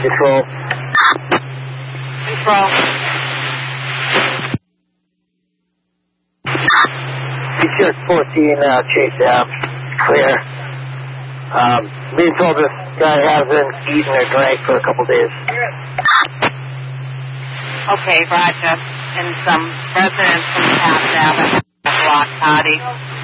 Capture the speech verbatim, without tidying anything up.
Control. Control. Beechwood fourteen, uh, Chase Ave. Clear. Um, we told this guy hasn't eaten or drank for a couple days. Okay, Roger. And some residents from Taft Ave have blocked Hardy.